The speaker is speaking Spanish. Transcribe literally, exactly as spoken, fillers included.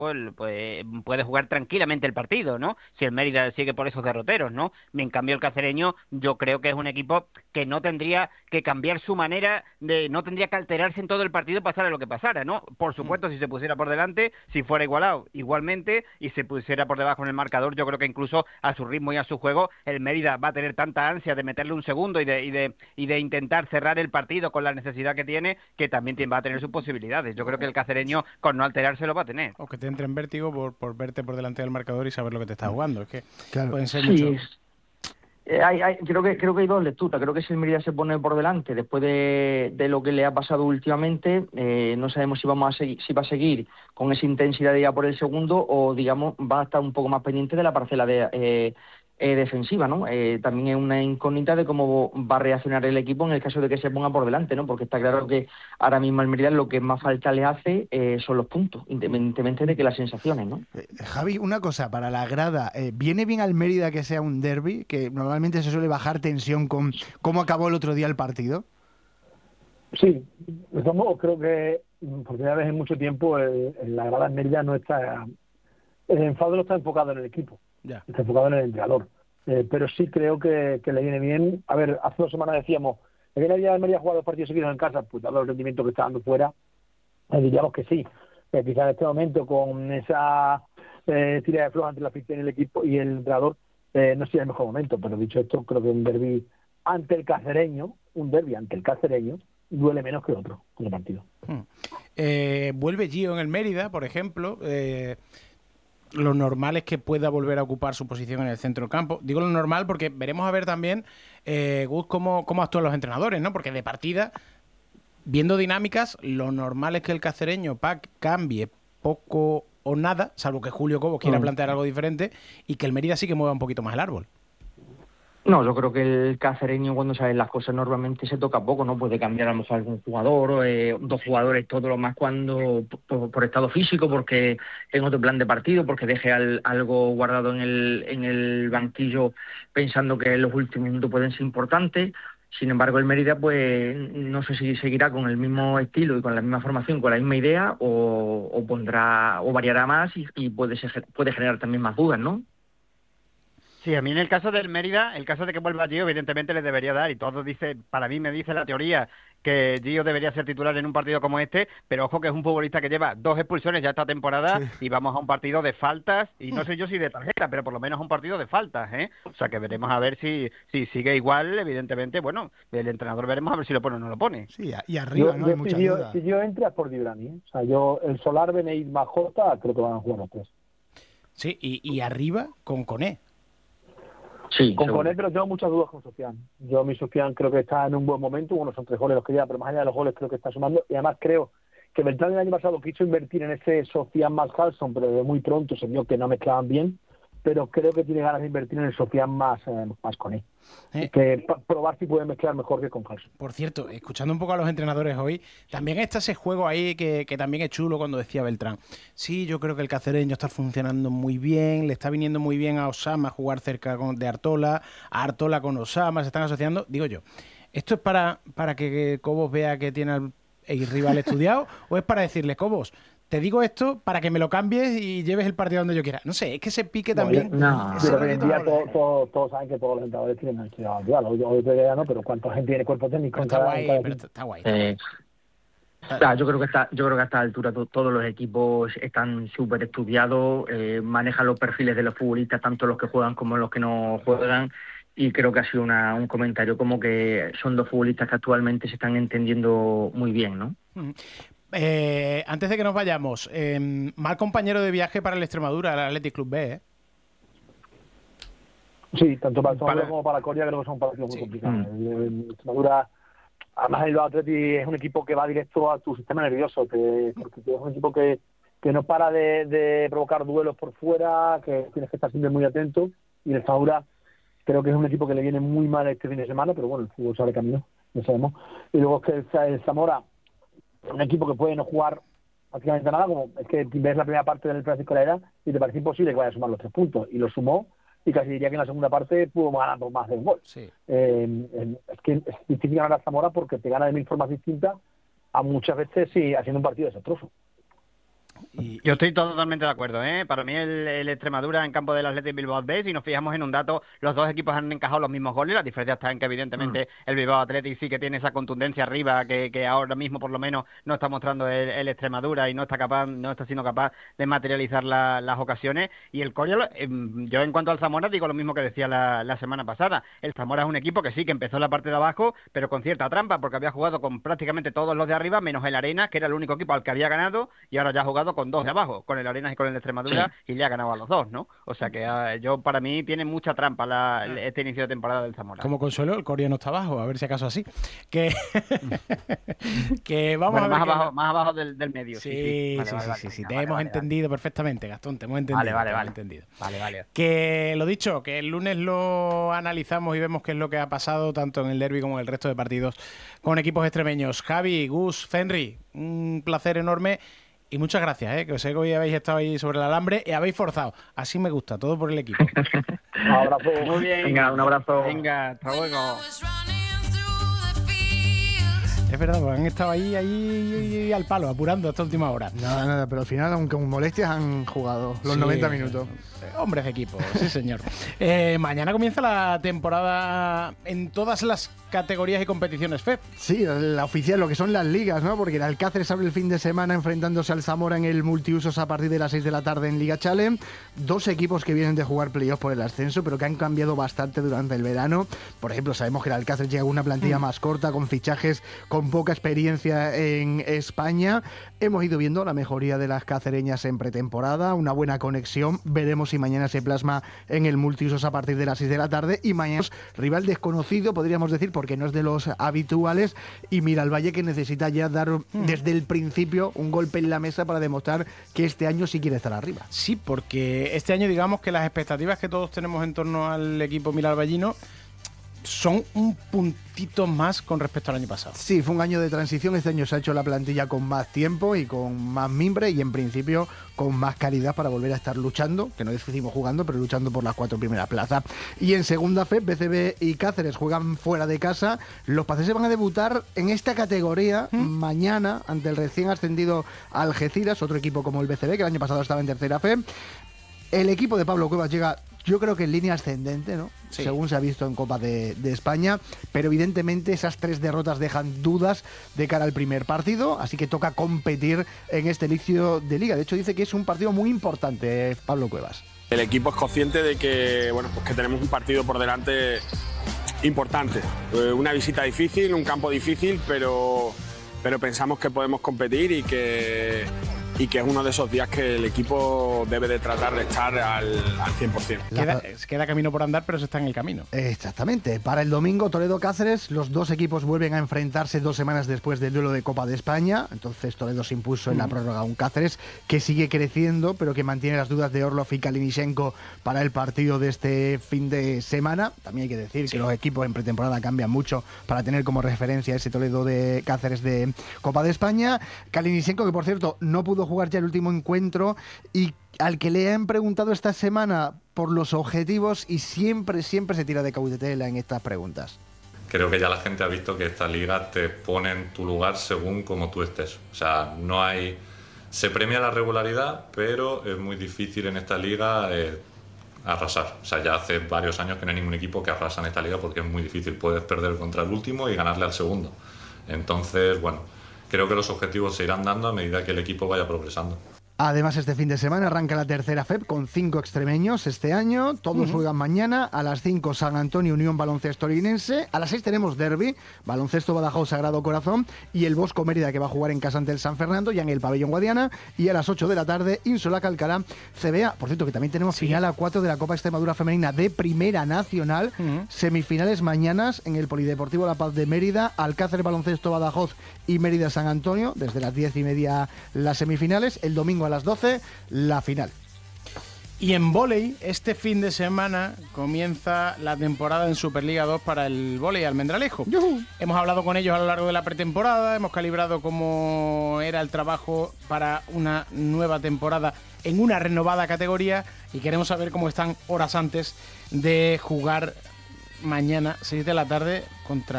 pues, pues, puede jugar tranquilamente el partido, ¿no? Si el Mérida sigue por esos derroteros, ¿no? En cambio, el Cacereño, yo creo que es un equipo que no tendría que cambiar su manera de, no tendría que alterarse en todo el partido pasara lo que pasara, ¿no? Por Mm. supuesto, si se pusiera por delante, si fuera igualado, igualmente, y se pusiera por debajo en el marcador, yo creo que incluso a su ritmo y a su juego, el Mérida va a tener tanta ansia de meterle un segundo y de, y de, y de intentar cerrar el partido con la necesidad que tiene, que también va a tener sus posibilidades. Yo creo que el Cacereño, con no alterarse, lo va a tener. O que te entre en vértigo por, por verte por delante del marcador y saber lo que te está jugando. Es que Claro. pueden ser muchos. Sí, Eh, hay, hay- creo que creo que hay dos lecturas. Creo que si el Mérida se pone por delante después de, de lo que le ha pasado últimamente, eh, no sabemos si vamos a seguir, si va a seguir con esa intensidad de ir a por el segundo o digamos va a estar un poco más pendiente de la parcela de, eh, eh, defensiva, ¿no? Eh, también es una incógnita de cómo va a reaccionar el equipo en el caso de que se ponga por delante, ¿no? Porque está claro que ahora mismo al Mérida lo que más falta le hace eh, son los puntos, independientemente de que las sensaciones, ¿no? Eh, Javi, una cosa, para la grada, eh, ¿viene bien al Mérida que sea un derbi? Que normalmente se suele bajar tensión con cómo acabó el otro día el partido. Sí, de todos modos creo que por primera vez en mucho tiempo el, en la grada en Mérida no está, el enfado no está enfocado en el equipo, Ya. está enfocado en el entrenador. Eh, pero sí creo que, que le viene bien. A ver, hace dos semanas decíamos, ¿le viene bien al Mérida jugar dos partidos seguidos en casa? Pues dado el rendimiento que está dando fuera, eh, diríamos que sí. Eh, quizás en este momento con esa eh, tira de floja entre la afición y el equipo y el entrenador, eh, no sería el mejor momento. Pero dicho esto, creo que un derbi ante el cacereño, un derbi ante el cacereño, duele menos que otro en el partido. Hmm. Eh, vuelve Gio en el Mérida, por ejemplo. Eh, lo normal es que pueda volver a ocupar su posición en el centro del campo. Digo lo normal porque veremos a ver también, eh, Gus, cómo, cómo actúan los entrenadores, ¿no? Porque de partida, viendo dinámicas, lo normal es que el cacereño Pac cambie poco o nada, salvo que Julio Cobos quiera Mm. plantear algo diferente, y que el Mérida sí que mueva un poquito más el árbol. No, yo creo que el cacereño cuando saben las cosas normalmente se toca poco, ¿no? Puede cambiar a lo mejor algún jugador, o, eh, dos jugadores, todo lo más cuando por, por estado físico, porque en otro plan de partido, porque deje al, algo guardado en el, en el banquillo pensando que los últimos minutos pueden ser importantes. Sin embargo, el Mérida, pues no sé si seguirá con el mismo estilo y con la misma formación, con la misma idea, o, o pondrá o variará más y, y puede ser, puede generar también más dudas, ¿no? Sí, a mí en el caso del Mérida, el caso de que vuelva Gio, evidentemente le debería dar, y todo dice, para mí me dice la teoría que Gio debería ser titular en un partido como este, pero ojo que es un futbolista que lleva dos expulsiones ya esta temporada y vamos a un partido de faltas, y no sé yo si de tarjeta, pero por lo menos un partido de faltas, ¿eh? O sea que veremos a ver si, si sigue igual, evidentemente, bueno, el entrenador veremos a ver si lo pone o no lo pone. Sí, y arriba, Yo, ¿no? Hay yo, muchas si, yo, dudas. si yo entra es por Dibrani, ¿eh? O sea, yo, el Solar, Beneit, Majota, creo que van a jugar los tres. Sí, y, y arriba con Coné. Sí, Con seguro. Coné, pero tengo muchas dudas con Sofian. Yo, mi Sofian, creo que está en un buen momento. Bueno, son tres goles los que lleva, pero más allá de los goles, creo que está sumando. Y además, creo que Beltrán el año pasado quiso invertir en ese Sofian más Halson, pero de muy pronto se vio que no mezclaban bien. Pero creo que tiene ganas de invertir en el Sofian más, eh, más Coné. Eh. Que pa- probar si puede mezclar mejor que con Halson. Por cierto, escuchando un poco a los entrenadores hoy, también está ese juego ahí que, que también es chulo cuando decía Beltrán. Sí, yo creo que el cacereño está funcionando muy bien, le está viniendo muy bien a Osama jugar cerca con- de Artola, a Artola con Osama, se están asociando. Digo yo, ¿esto es para, para que Cobos vea que tiene al el rival estudiado o es para decirle, Cobos, te digo esto para que me lo cambies y lleves el partido donde yo quiera? No sé, es que ese pique No, también... yo- No, ese Yo creo que hoy en rollito día mola. todo- todo- todos saben que todos los entrenadores tienen estudiado al Hoy, hoy todavía no, pero cuánta gente tiene cuerpo técnico Pero en está cada, en guay, cada pero equipo. está guay. Está guay. Eh, Claro, yo creo que está, yo creo que a esta altura to- todos los equipos están súper estudiados, eh, manejan los perfiles de los futbolistas, tanto los que juegan como los que no juegan, y creo que ha sido una, un comentario como que son dos futbolistas que actualmente se están entendiendo muy bien, ¿no? Mm. Eh, antes de que nos vayamos, eh, mal compañero de viaje para el Extremadura, el Athletic Club B, ¿eh? Sí, tanto para Extremadura Para- como para Coria creo que son partidos muy Sí. complicados. El- el Extremadura, además el Atleti es un equipo que va directo a tu sistema nervioso, que, porque es un equipo que, que no para de, de provocar duelos por fuera, que tienes que estar siempre muy atento, y el Extremadura creo que es un equipo que le viene muy mal este fin de semana, pero bueno, el fútbol sale camino, lo sabemos. Y luego es que el, el Zamora, un equipo que puede no jugar prácticamente nada, como es que ves la primera parte del Francisco Herrera y te parece imposible que vaya a sumar los tres puntos, y lo sumó, y casi diría que en la segunda parte pudo ganar por más de un gol. Sí. Eh, eh, es que es difícil ganar a Zamora porque te gana de mil formas distintas, a muchas veces sí, haciendo un partido desastroso. Y, Yo estoy totalmente de acuerdo, ¿eh? Para mí el, el Extremadura en campo del Athletic Bilbao B, si nos fijamos en un dato, los dos equipos han encajado los mismos goles, la diferencia está en que evidentemente mm. el Bilbao Athletic sí que tiene esa contundencia arriba que, que ahora mismo por lo menos no está mostrando el, el Extremadura y no está capaz, no está siendo capaz de materializar la, las ocasiones, y el Coria, eh, yo en cuanto al Zamora digo lo mismo que decía la, la semana pasada, el Zamora es un equipo que sí que empezó en la parte de abajo, pero con cierta trampa, porque había jugado con prácticamente todos los de arriba, menos el Arenas, que era el único equipo al que había ganado, y ahora ya ha jugado con dos de abajo, con el Arenas y con el Extremadura, sí. y le ha ganado a los dos, ¿no? O sea que uh, yo, para mí, tiene mucha trampa la, este inicio de temporada del Zamora. Como consuelo, el Coria no está abajo, a ver si acaso así. Que, que vamos bueno, a ver más, que... abajo, más abajo del, del medio. Sí, sí, sí, vale, sí, vale, sí, vale, sí, sí. vale, te vale, hemos vale, entendido vale. perfectamente, Gastón, te hemos entendido. Vale, vale, te vale. hemos entendido. Vale, vale. Que lo dicho, que el lunes lo analizamos y vemos qué es lo que ha pasado tanto en el derbi como en el resto de partidos con equipos extremeños. Javi, Gus, Fenry, un placer enorme. Y muchas gracias, ¿eh? Que os sé que hoy habéis estado ahí sobre el alambre y habéis forzado. Así me gusta, todo por el equipo. Un abrazo. Muy bien. Venga, un abrazo. Venga, hasta luego. Es verdad, pues han estado ahí, ahí, ahí al palo, apurando hasta última hora. Nada, nada, pero al final, aunque con molestias, han jugado los sí, noventa minutos. Hombres de equipo, sí señor. Eh, mañana comienza la temporada en todas las categorías y competiciones F E P. Sí, la oficial, lo que son las ligas, ¿no? Porque el Alcácer abre el fin de semana enfrentándose al Zamora en el multiusos a partir de las seis de la tarde en Liga Challenge. Dos equipos que vienen de jugar playoff por el ascenso, pero que han cambiado bastante durante el verano. Por ejemplo, sabemos que el Alcácer llega con una plantilla mm. más corta, con fichajes con poca experiencia en España. Hemos ido viendo la mejoría de las cacereñas en pretemporada, una buena conexión. Veremos si mañana se plasma en el multiusos a partir de las seis de la tarde. Y mañana rival desconocido, podríamos decir, porque no es de los habituales, y Miralvalle, que necesita ya dar mm. desde el principio un golpe en la mesa para demostrar que este año sí quiere estar arriba. Sí, porque este año digamos que las expectativas que todos tenemos en torno al equipo miralvallino son un puntito más con respecto al año pasado. Sí, fue un año de transición. Este año se ha hecho la plantilla con más tiempo y con más mimbre y en principio con más calidad para volver a estar luchando, que no decimos jugando, pero luchando por las cuatro primeras plazas. Y en segunda F E P, B C B y Cáceres juegan fuera de casa. Los paceses van a debutar en esta categoría ¿Mm? mañana ante el recién ascendido Algeciras, otro equipo como el B C B, que el año pasado estaba en tercera F E P. El equipo de Pablo Cuevas llega, yo creo que en línea ascendente, ¿no? Sí. Según se ha visto en Copa de, de España, pero evidentemente esas tres derrotas dejan dudas de cara al primer partido, así que toca competir en este inicio de liga. De hecho, dice que es un partido muy importante, Pablo Cuevas. El equipo es consciente de que, bueno, pues que tenemos un partido por delante importante, una visita difícil, un campo difícil, pero, pero pensamos que podemos competir y que... y que es uno de esos días que el equipo debe de tratar de estar al, al cien por ciento. Queda, queda camino por andar, pero se está en el camino. Exactamente. Para el domingo, Toledo-Cáceres, los dos equipos vuelven a enfrentarse dos semanas después del duelo de Copa de España. Entonces Toledo se impuso mm. en la prórroga a un Cáceres que sigue creciendo, pero que mantiene las dudas de Orlov y Kalinichenko para el partido de este fin de semana. También hay que decir sí. que los equipos en pretemporada cambian mucho para tener como referencia ese Toledo de Cáceres de Copa de España. Kalinichenko, que por cierto no pudo jugar ya el último encuentro y al que le han preguntado esta semana por los objetivos y siempre, siempre se tira de cautela en estas preguntas. Creo que ya la gente ha visto que esta liga te pone en tu lugar según como tú estés. O sea, no hay... Se premia la regularidad, pero es muy difícil en esta liga eh, arrasar. O sea, ya hace varios años que no hay ningún equipo que arrasa en esta liga porque es muy difícil. Puedes perder contra el último y ganarle al segundo. Entonces, bueno... Creo que los objetivos se irán dando a medida que el equipo vaya progresando. Además, este fin de semana arranca la tercera F E P con cinco extremeños este año. Todos uh-huh. juegan mañana. A las cinco, San Antonio Unión Baloncesto Linense. A las seis tenemos derbi, Baloncesto Badajoz Sagrado Corazón. Y el Bosco Mérida, que va a jugar en casa ante el San Fernando, ya en el Pabellón Guadiana. Y a las ocho de la tarde, Insolac Alcalá C B A. Por cierto, que también tenemos sí. final a cuatro de la Copa Extremadura Femenina de Primera Nacional. Uh-huh. Semifinales mañanas en el Polideportivo La Paz de Mérida. Alcácer Baloncesto Badajoz y Mérida San Antonio. Desde las diez y media las semifinales. El domingo a las doce, la final. Y en vóley, este fin de semana comienza la temporada en Superliga dos para el vóley Almendralejo. ¡Yuhu! Hemos hablado con ellos a lo largo de la pretemporada, hemos calibrado cómo era el trabajo para una nueva temporada en una renovada categoría y queremos saber cómo están horas antes de jugar mañana, seis de la tarde, contra